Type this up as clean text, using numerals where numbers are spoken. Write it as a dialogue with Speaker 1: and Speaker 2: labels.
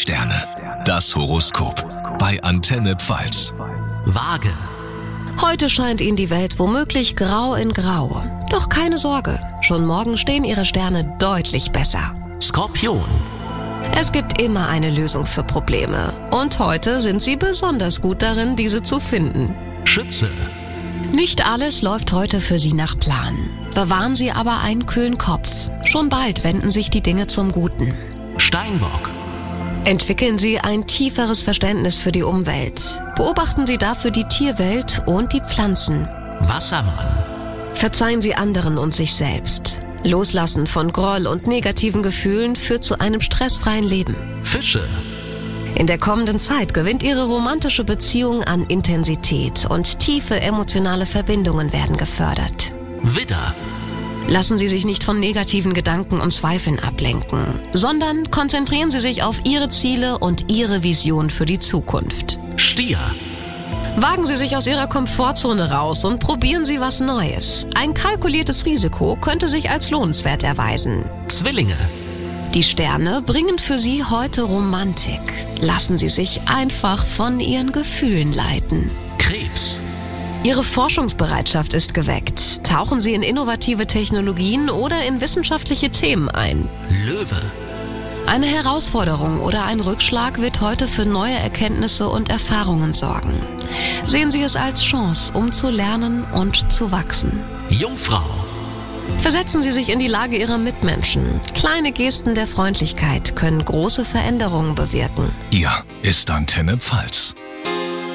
Speaker 1: Sterne. Das Horoskop bei Antenne Pfalz.
Speaker 2: Waage.
Speaker 3: Heute scheint Ihnen die Welt womöglich grau in grau. Doch keine Sorge, schon morgen stehen Ihre Sterne deutlich besser.
Speaker 2: Skorpion.
Speaker 3: Es gibt immer eine Lösung für Probleme. Und heute sind Sie besonders gut darin, diese zu finden.
Speaker 2: Schütze.
Speaker 3: Nicht alles läuft heute für Sie nach Plan. Bewahren Sie aber einen kühlen Kopf. Schon bald wenden sich die Dinge zum Guten.
Speaker 2: Steinbock.
Speaker 3: Entwickeln Sie ein tieferes Verständnis für die Umwelt. Beobachten Sie dafür die Tierwelt und die Pflanzen.
Speaker 2: Wassermann.
Speaker 3: Verzeihen Sie anderen und sich selbst. Loslassen von Groll und negativen Gefühlen führt zu einem stressfreien Leben.
Speaker 2: Fische.
Speaker 3: In der kommenden Zeit gewinnt Ihre romantische Beziehung an Intensität und tiefe emotionale Verbindungen werden gefördert.
Speaker 2: Widder.
Speaker 3: Lassen Sie sich nicht von negativen Gedanken und Zweifeln ablenken, sondern konzentrieren Sie sich auf Ihre Ziele und Ihre Vision für die Zukunft.
Speaker 2: Stier.
Speaker 3: Wagen Sie sich aus Ihrer Komfortzone raus und probieren Sie was Neues. Ein kalkuliertes Risiko könnte sich als lohnenswert erweisen.
Speaker 2: Zwillinge.
Speaker 3: Die Sterne bringen für Sie heute Romantik. Lassen Sie sich einfach von Ihren Gefühlen leiten.
Speaker 2: Krebs.
Speaker 3: Ihre Forschungsbereitschaft ist geweckt. Tauchen Sie in innovative Technologien oder in wissenschaftliche Themen ein.
Speaker 2: Löwe.
Speaker 3: Eine Herausforderung oder ein Rückschlag wird heute für neue Erkenntnisse und Erfahrungen sorgen. Sehen Sie es als Chance, um zu lernen und zu wachsen.
Speaker 2: Jungfrau.
Speaker 3: Versetzen Sie sich in die Lage Ihrer Mitmenschen. Kleine Gesten der Freundlichkeit können große Veränderungen bewirken.
Speaker 1: Hier ist Antenne Pfalz.